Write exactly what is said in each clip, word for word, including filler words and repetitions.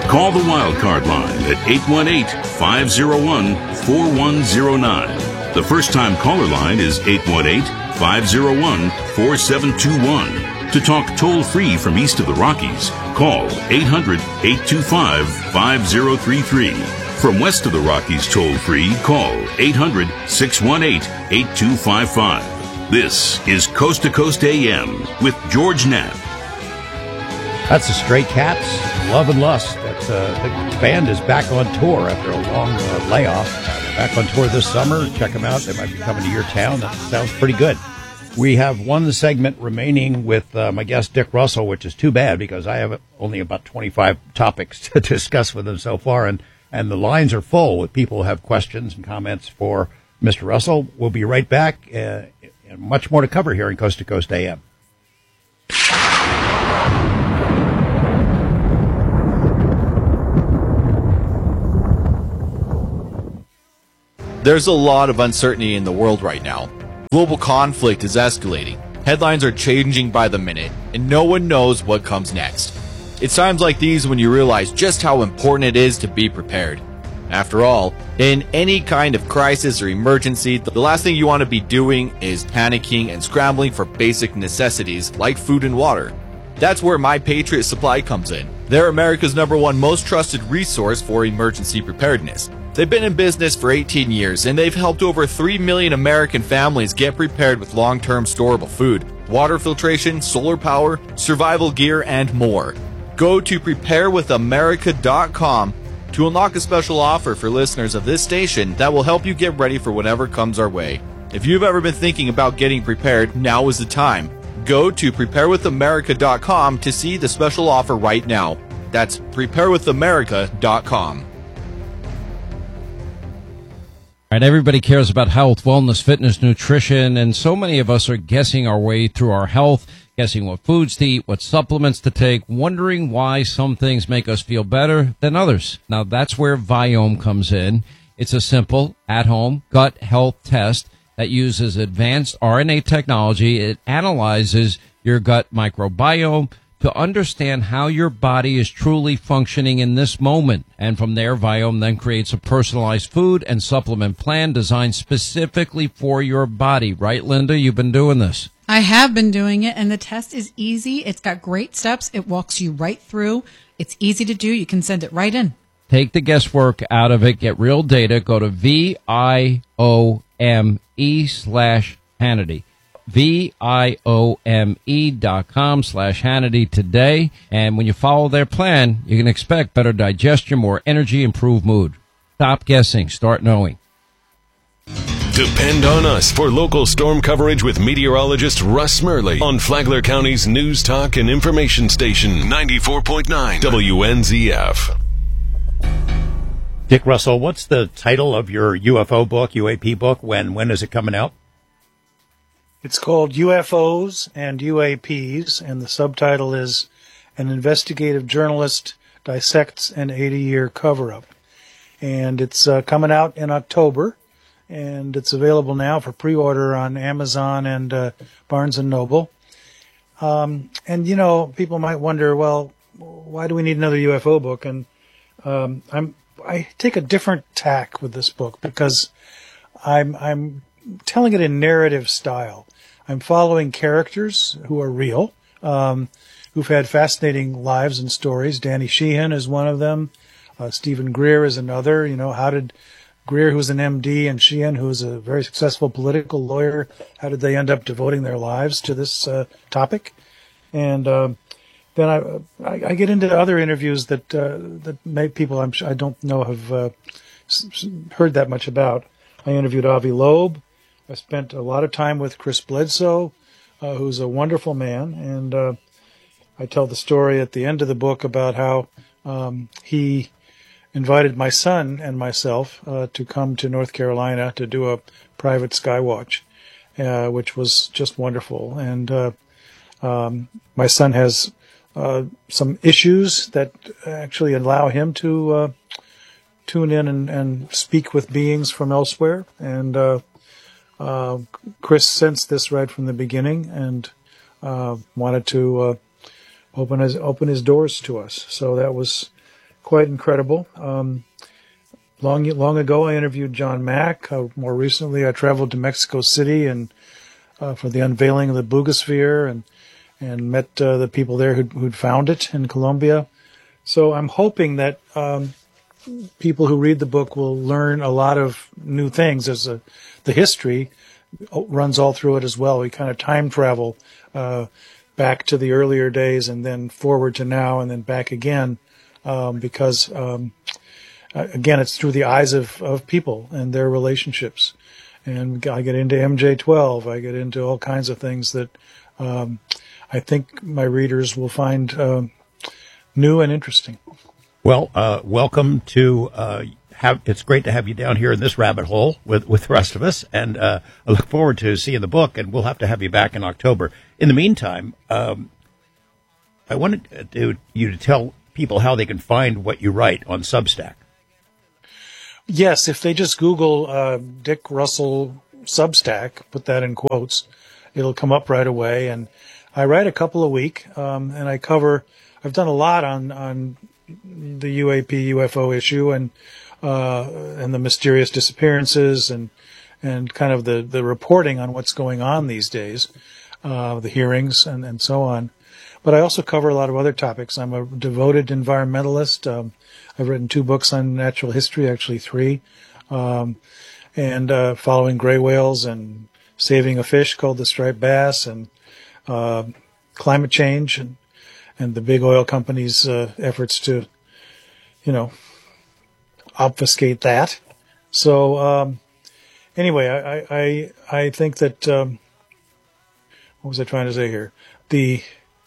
Call the Wildcard line at eight one eight, five oh one, four one oh nine. The first-time caller line is eight one eight, five oh one, four seven two one. To talk toll-free from east of the Rockies, call eight hundred, eight two five, five oh three three. From west of the Rockies toll-free, call eight hundred, six one eight, eight two five five. This is Coast to Coast A M with George Knapp. That's the Stray Cats, Love and Lust. That's, uh, the band is back on tour after a long uh, layoff. They're back on tour this summer. Check them out. They might be coming to your town. That sounds pretty good. We have one segment remaining with uh, my guest, Dick Russell, which is too bad because I have only about twenty-five topics to discuss with him so far, and, and the lines are full with people who have questions and comments for Mister Russell. We'll be right back. Uh, and much more to cover here in Coast to Coast A M. There's a lot of uncertainty in the world right now. Global conflict is escalating. Headlines are changing by the minute, and no one knows what comes next. It's times like these when you realize just how important it is to be prepared. After all, in any kind of crisis or emergency, the last thing you want to be doing is panicking and scrambling for basic necessities like food and water. That's where My Patriot Supply comes in. They're America's number one most trusted resource for emergency preparedness. They've been in business for eighteen years, and they've helped over three million American families get prepared with long-term storable food, water filtration, solar power, survival gear, and more. Go to prepare with america dot com to unlock a special offer for listeners of this station that will help you get ready for whatever comes our way. If you've ever been thinking about getting prepared, now is the time. Go to prepare with america dot com to see the special offer right now. That's prepare with america dot com. All right, everybody cares about health, wellness, fitness, nutrition, and so many of us are guessing our way through our health, guessing what foods to eat, what supplements to take, wondering why some things make us feel better than others. Now, that's where Viome comes in. It's a simple, at-home gut health test that uses advanced R N A technology. It analyzes your gut microbiome to understand how your body is truly functioning in this moment. And from there, Viome then creates a personalized food and supplement plan designed specifically for your body. Right, Linda? You've been doing this. I have been doing it, and the test is easy. It's got great steps. It walks you right through. It's easy to do. You can send it right in. Take the guesswork out of it. Get real data. Go to V I O M E slash Hannity. V I O M E dot com slash Hannity today. And when you follow their plan, you can expect better digestion, more energy, improved mood. Stop guessing. Start knowing. Depend on us for local storm coverage with meteorologist Russ Murley on Flagler County's News Talk and Information Station, ninety-four point nine W N Z F. Dick Russell, what's the title of your U F O book, U A P book? When when is it coming out? It's called U F Os and U A Ps, and the subtitle is An Investigative Journalist Dissects an eighty-Year Cover-Up. And it's uh, coming out in October, and it's available now for pre-order on Amazon and uh, Barnes and Noble. Um, and, you know, people might wonder, well, why do we need another U F O book? And um, I'm I take a different tack with this book because I'm I'm telling it in narrative style. I'm following characters who are real, um, who've had fascinating lives and stories. Danny Sheehan is one of them. Uh, Stephen Greer is another. You know, how did Greer, who's an M D, and Sheehan, who's a very successful political lawyer, how did they end up devoting their lives to this uh, topic? And uh, then I, I I get into other interviews that uh, that make people I'm I don't know have uh, heard that much about. I interviewed Avi Loeb. I spent a lot of time with Chris Bledsoe, uh, who's a wonderful man, and uh, I tell the story at the end of the book about how um, he invited my son and myself uh, to come to North Carolina to do a private skywatch, uh, which was just wonderful. And uh, um, my son has uh, some issues that actually allow him to uh, tune in and, and speak with beings from elsewhere, and uh, Uh, Chris sensed this right from the beginning and uh, wanted to uh, open his open his doors to us. So that was quite incredible. Um, long long ago, I interviewed John Mack. Uh, more recently, I traveled to Mexico City and uh, for the unveiling of the Bugosphere and and met uh, the people there who'd, who'd found it in Colombia. So I'm hoping that um, people who read the book will learn a lot of new things, as a, the history runs all through it as well. We kind of time travel uh, back to the earlier days and then forward to now and then back again, um, because, um, again, it's through the eyes of, of people and their relationships. And I get into M J twelve. I get into all kinds of things that um, I think my readers will find um, new and interesting. Well, uh, welcome to uh, have. It's great to have you down here in this rabbit hole with, with the rest of us, and uh, I look forward to seeing the book. And we'll have to have you back in October. In the meantime, um, I wanted to, you to tell people how they can find what you write on Substack. Yes, if they just Google uh, Dick Russell Substack, put that in quotes, it'll come up right away. And I write a couple a week, um, and I cover. I've done a lot on on the U A P U F O issue and uh, and the mysterious disappearances and and kind of the, the reporting on what's going on these days, uh, the hearings and, and so on. But I also cover a lot of other topics. I'm a devoted environmentalist. Um, I've written two books on natural history, actually three, um, and uh, following gray whales and saving a fish called the striped bass and uh, climate change and, and the big oil companies' uh, efforts to, you know, obfuscate that. So um, anyway, I, I I think that um, what was I trying to say here? The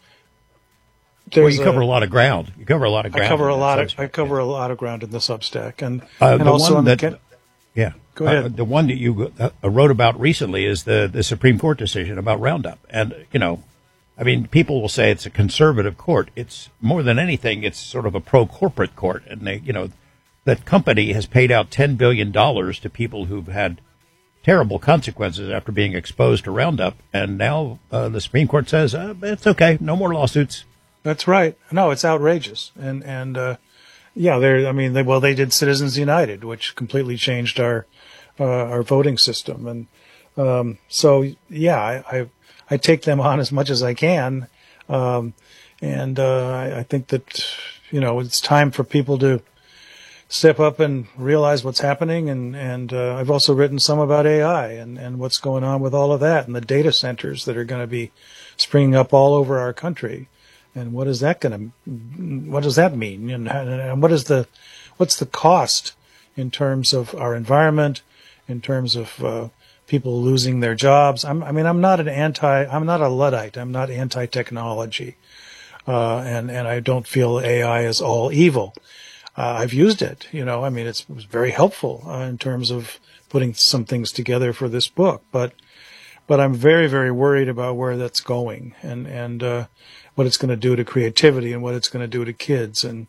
Well, you cover a, a lot of ground. You cover a lot of ground. I cover a lot of I cover yeah. a lot of ground in the Substack, and uh, and the also one on that, the yeah. Go ahead. Uh, the one that you uh, wrote about recently is the the Supreme Court decision about Roundup, and you know, I mean, people will say it's a conservative court. It's more than anything, it's sort of a pro-corporate court, and they, you know, that company has paid out ten billion dollars to people who've had terrible consequences after being exposed to Roundup, and now uh, the Supreme Court says uh, it's okay, no more lawsuits. That's right. No, it's outrageous, and and uh, yeah, they. I mean, they, well, they did Citizens United, which completely changed our uh, our voting system, and um, so yeah, I, I I take them on as much as I can, um, and uh, I, I think that you know it's time for people to step up and realize what's happening, and and uh, I've also written some about A I and and what's going on with all of that, and the data centers that are going to be springing up all over our country. And what is that going to? What does that mean? And, and what is the, what's the cost in terms of our environment, in terms of uh, people losing their jobs? I'm, I mean, I'm not an anti. I'm not a Luddite. I'm not anti-technology, uh, and and I don't feel A I is all evil. Uh, I've used it. You know, I mean, it's, it was very helpful uh, in terms of putting some things together for this book. But but I'm very very worried about where that's going, and and. Uh, what it's going to do to creativity and what it's going to do to kids. And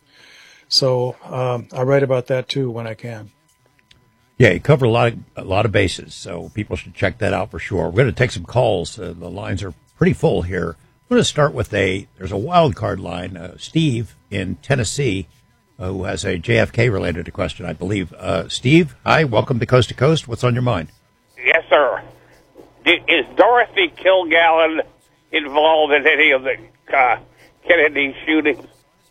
so um, I write about that, too, when I can. Yeah, you cover a lot of, a lot of bases, so people should check that out for sure. We're going to take some calls. Uh, the lines are pretty full here. I'm going to start with a, there's a wild card line. Uh, Steve in Tennessee, uh, who has a J F K-related question, I believe. Uh, Steve, hi, welcome to Coast to Coast. What's on your mind? Yes, sir. Is Dorothy Kilgallen involved in any of the Uh, Kennedy shooting?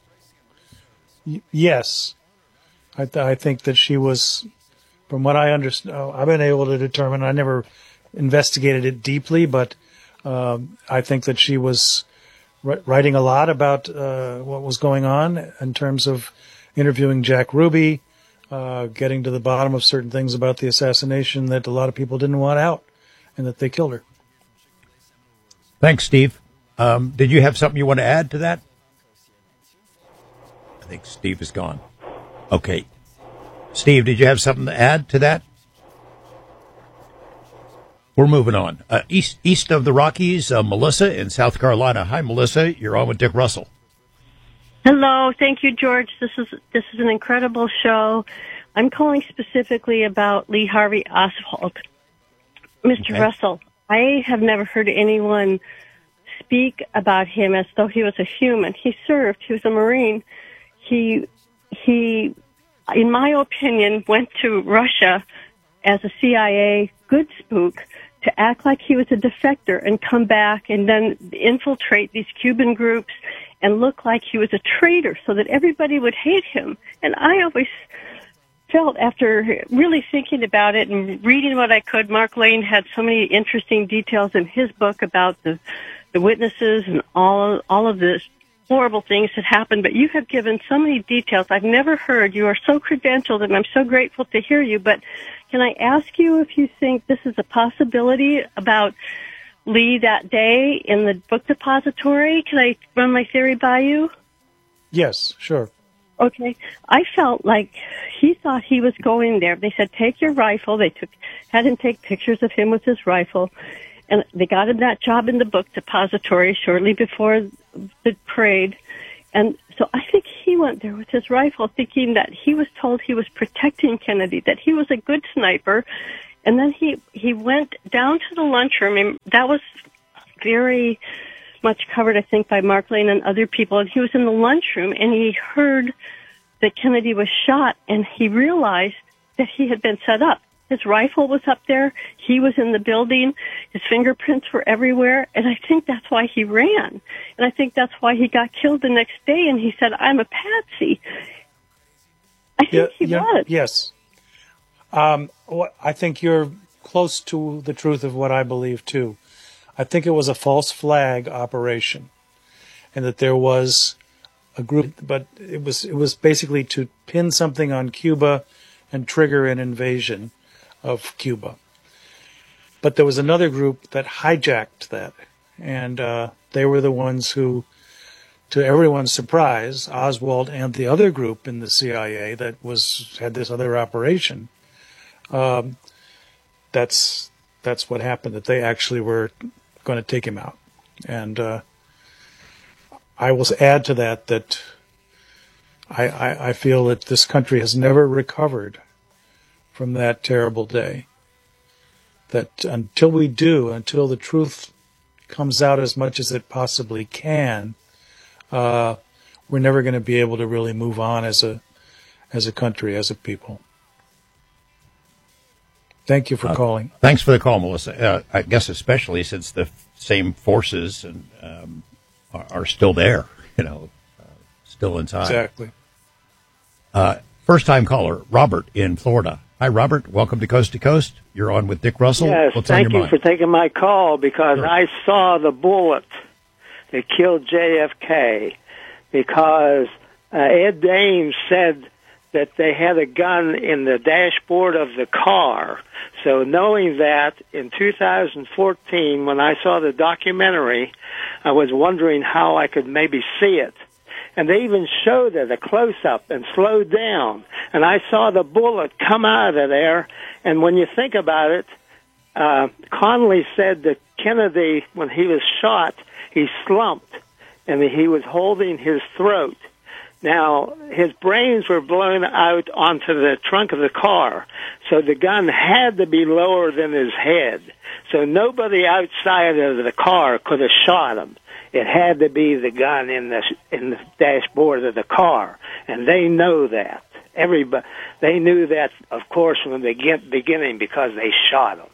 Yes, I, th- I think that she was, from what I understand, I've been able to determine. I never investigated it deeply, but um, I think that she was ri- writing a lot about uh, what was going on in terms of interviewing Jack Ruby, uh, getting to the bottom of certain things about the assassination that a lot of people didn't want out, and that they killed her. Thanks, Steve. Um, did you have something you want to add to that? I think Steve is gone. Okay. Steve, did you have something to add to that? We're moving on. Uh, east east of the Rockies, uh, Melissa in South Carolina. Hi, Melissa. You're on with Dick Russell. Hello. Thank you, George. This is this is an incredible show. I'm calling specifically about Lee Harvey Oswald. Mister Okay. Russell, I have never heard anyone speak about him as though he was a human. He served. He was a Marine. He he, in my opinion, went to Russia as a C I A good spook to act like he was a defector and come back and then infiltrate these Cuban groups and look like he was a traitor so that everybody would hate him. And I always felt, after really thinking about it and reading what I could, Mark Lane had so many interesting details in his book about the, the witnesses and all, all of this horrible things that happened, but you have given so many details I've never heard. You are so credentialed, and I'm so grateful to hear you. But can I ask you if you think this is a possibility about Lee that day in the book depository? Can I run my theory by you? Yes, sure. Okay. I felt like he thought he was going there. They said, take your rifle. They took had him take pictures of him with his rifle. And they got him that job in the book depository shortly before the parade. And so I think he went there with his rifle thinking that he was told he was protecting Kennedy, that he was a good sniper. And then he, he went down to the lunchroom, and that was very much covered, I think, by Mark Lane and other people. And he was in the lunchroom, and he heard that Kennedy was shot, and he realized that he had been set up. His rifle was up there. He was in the building. His fingerprints were everywhere. And I think that's why he ran. And I think that's why he got killed the next day. And he said, I'm a patsy. I think yeah, he yeah, was. Yes. Um, I think you're close to the truth of what I believe, too. I think it was a false flag operation, and that there was a group, but it was it was basically to pin something on Cuba and trigger an invasion of Cuba. But there was another group that hijacked that, and uh, they were the ones who, to everyone's surprise, Oswald and the other group in the C I A that was had this other operation. Um, that's that's what happened. That they actually were going to take him out, and uh, I will add to that that I, I, I feel that this country has never recovered from that terrible day. That until we do, until the truth comes out as much as it possibly can, uh, we're never going to be able to really move on as a as a country, as a people. Thank you for uh, calling. Thanks for the call, Melissa. Uh, I guess especially since the same forces and um, are, are still there, you know, uh, still in time. Exactly. Uh, first-time caller, Robert in Florida. Hi, Robert. Welcome to Coast to Coast. You're on with Dick Russell. Yes, What's thank on your you mind? for taking my call, because Sure. I saw the bullet that killed J F K, because uh, Ed Dames said that they had a gun in the dashboard of the car. So knowing that, in two thousand fourteen, when I saw the documentary, I was wondering how I could maybe see it. And they even showed it, a close-up, and slowed down. And I saw the bullet come out of there. And when you think about it, uh, Connolly said that Kennedy, when he was shot, he slumped, and he was holding his throat. Now, his brains were blown out onto the trunk of the car, so the gun had to be lower than his head. So nobody outside of the car could have shot him. It had to be the gun in the in the dashboard of the car, and they know that. Everybody, they knew that, of course, from the beginning, because they shot him.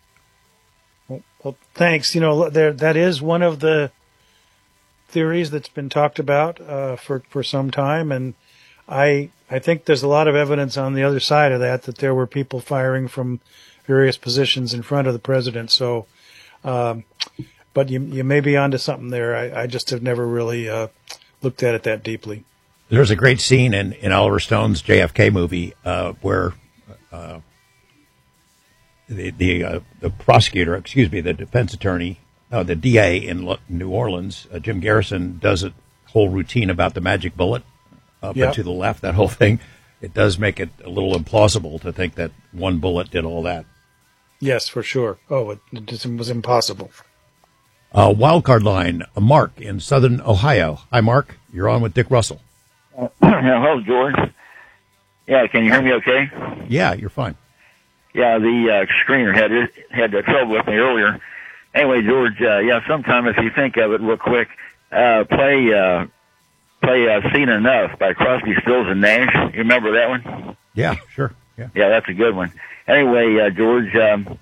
Well, well, thanks. You know, there that is one of the theories that's been talked about uh, for for some time, and I I think there's a lot of evidence on the other side of that that there were people firing from various positions in front of the president. So. Um, But you you may be onto something there. I, I just have never really uh, looked at it that deeply. There's a great scene in, in Oliver Stone's J F K movie uh, where uh, the the uh, the prosecutor, excuse me, the defense attorney, no, the D A in New Orleans, uh, Jim Garrison, does a whole routine about the magic bullet up Yep. and to the left. That whole thing, it does make it a little implausible to think that one bullet did all that. Yes, for sure. Oh, it, it just was impossible. Uh, wildcard line, uh, Mark in Southern Ohio. Hi, Mark. You're on with Dick Russell. Uh, hello, George. Yeah, can you hear me okay? Yeah, you're fine. Yeah, the uh, screener had had uh, trouble with me earlier. Anyway, George, uh, yeah, sometime if you think of it real quick, uh, play uh, play uh, Seen Enough by Crosby, Stills, and Nash. You remember that one? Yeah, sure. Yeah, yeah, that's a good one. Anyway, uh, George, um,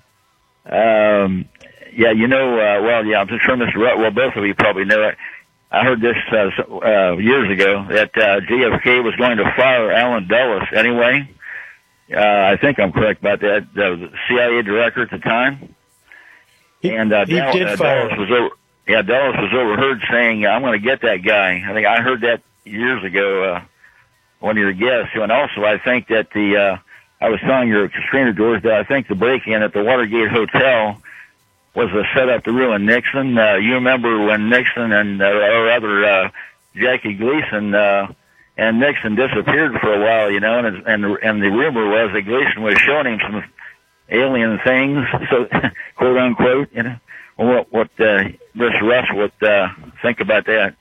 um, yeah, you know, uh, well, yeah, I'm sure Mister Rutt, well, both of you probably know it. I heard this uh, uh, years ago that uh, J F K was going to fire Allen Dulles anyway. Uh, I think I'm correct about that. The C I A director at the time. He, and uh, he Dal- did uh, fire. Dulles was over. Yeah, Dulles was overheard saying, "I'm going to get that guy." I think I heard that years ago. Uh, one of your guests, and also I think that the uh, I was telling your screener George that I think the break-in at the Watergate Hotel was a setup to ruin Nixon. Uh, you remember when Nixon and uh, or other uh, Jackie Gleason uh, and Nixon disappeared for a while, you know, and and and the rumor was that Gleason was showing him some alien things, so quote unquote, you know. What what uh, Mister Russ would uh, think about that?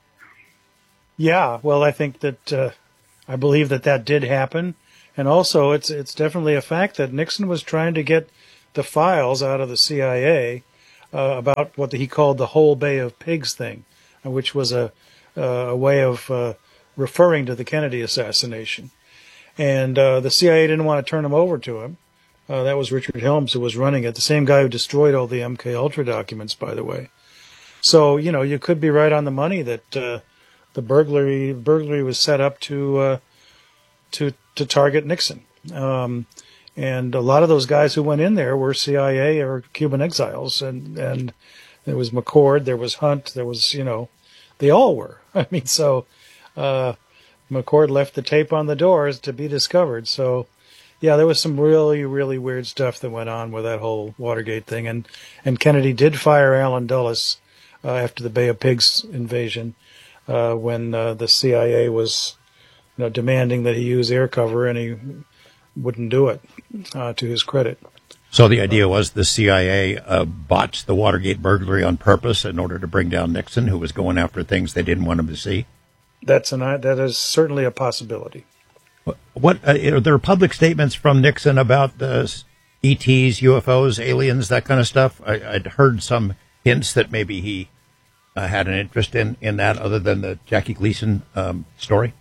Yeah, well, I think that uh, I believe that that did happen, and also it's it's definitely a fact that Nixon was trying to get the files out of the C I A uh, about what he called the whole Bay of Pigs thing, which was a uh, a way of uh, referring to the Kennedy assassination, and uh, the C I A didn't want to turn him over to him. Uh, that was Richard Helms who was running it, the same guy who destroyed all the M K Ultra documents, by the way. So, you know, you could be right on the money that uh, the burglary burglary was set up to uh, to to target Nixon. Um, and a lot of those guys who went in there were C I A or Cuban exiles, and and there was McCord, there was Hunt, there was, you know, they all were. I mean, so uh, McCord left the tape on the doors to be discovered. So. Yeah, there was some really, really weird stuff that went on with that whole Watergate thing, and, and Kennedy did fire Allen Dulles uh, after the Bay of Pigs invasion uh, when uh, the C I A was, you know, demanding that he use air cover, and he wouldn't do it, uh, to his credit. So the idea was the C I A uh, botched the Watergate burglary on purpose in order to bring down Nixon, who was going after things they didn't want him to see? That's an that is certainly a possibility. What uh, are there public statements from Nixon about the E Ts, U F Os, aliens, that kind of stuff? I, I'd heard some hints that maybe he uh, had an interest in, in that, other than the Jackie Gleason um, story.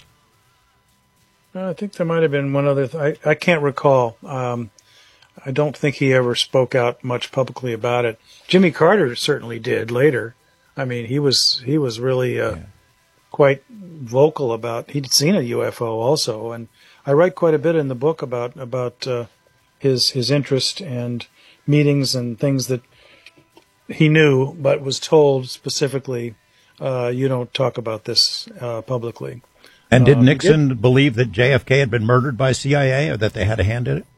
I think there might have been one other. Th- I I can't recall. Um, I don't think he ever spoke out much publicly about it. Jimmy Carter certainly did later. I mean, he was he was really. Uh, yeah. quite vocal about he'd seen a U F O also, and I write quite a bit in the book about about uh, his his interest and meetings and things that he knew but was told specifically uh, you don't talk about this uh, publicly. And did um, Nixon it, believe that J F K had been murdered by C I A, or that they had a hand in it?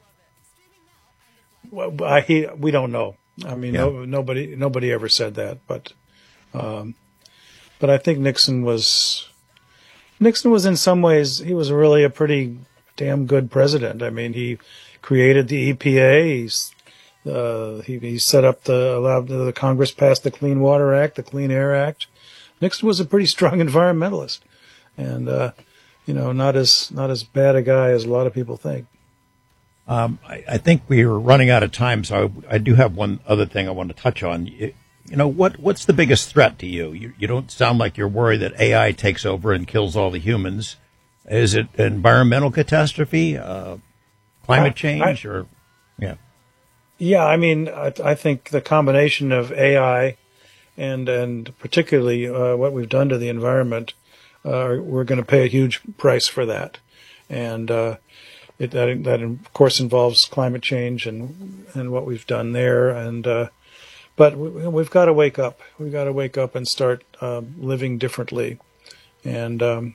Well, I, he, we don't know. I mean, yeah. no, nobody nobody ever said that, but. Um, But I think Nixon was, Nixon was in some ways, he was really a pretty damn good president. I mean, he created the E P A. He's, uh, he, he set up the, allowed the Congress passed the Clean Water Act, the Clean Air Act. Nixon was a pretty strong environmentalist, and uh, you know, not as not as bad a guy as a lot of people think. Um, I, I think we are running out of time, so I, I do have one other thing I want to touch on. It, You know, what what's the biggest threat to you? you? You don't sound like you're worried that A I takes over and kills all the humans. Is it environmental catastrophe, uh, climate change, I, I, or, yeah? Yeah, I mean, I, I think the combination of A I and and particularly uh, what we've done to the environment, uh, we're going to pay a huge price for that. And uh, it, that, that, of course, involves climate change and, and what we've done there. And uh But we've got to wake up. We've got to wake up and start uh, living differently. And um,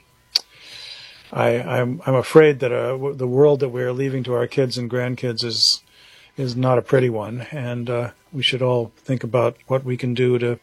I, I'm, I'm afraid that uh, the world that we're leaving to our kids and grandkids is is not a pretty one. And uh, we should all think about what we can do to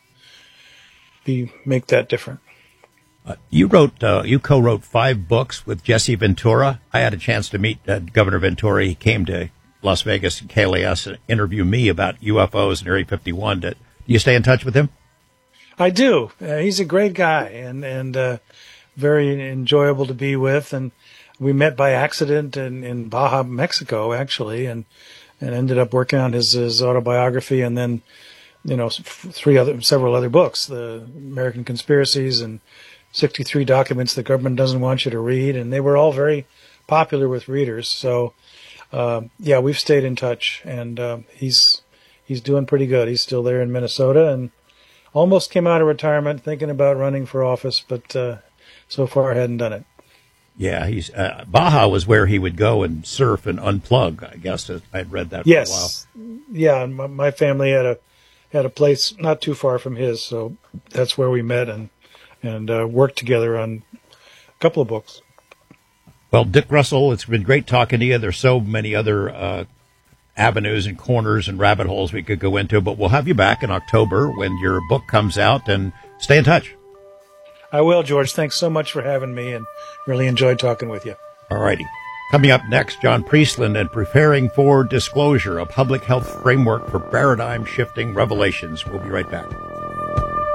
be make that different. Uh, you wrote, uh, you co-wrote five books with Jesse Ventura. I had a chance to meet uh, Governor Ventura. He came to Las Vegas and K L A S and interview me about U F Os and Area fifty-one. Do you stay in touch with him? I do. Uh, he's a great guy and and uh, very enjoyable to be with. And we met by accident in, in Baja, Mexico, actually, and and ended up working on his, his autobiography, and then, you know, three other several other books, the American Conspiracies and sixty-three documents the government doesn't want you to read, and they were all very popular with readers. So, um, yeah, we've stayed in touch, and uh, he's he's doing pretty good. He's still there in Minnesota, and almost came out of retirement, thinking about running for office, but uh, so far hadn't done it. Yeah, he's uh, Baja was where he would go and surf and unplug. I guess I'd read that for yes. a while. Yeah, and my, my family had a had a place not too far from his, so that's where we met and and uh, worked together on a couple of books. Well, Dick Russell, it's been great talking to you. There's so many other uh, avenues and corners and rabbit holes we could go into, but we'll have you back in October when your book comes out, and stay in touch. I will, George. Thanks so much for having me, and really enjoyed talking with you. All righty. Coming up next, John Priestland and Preparing for Disclosure, a public health framework for paradigm-shifting revelations. We'll be right back.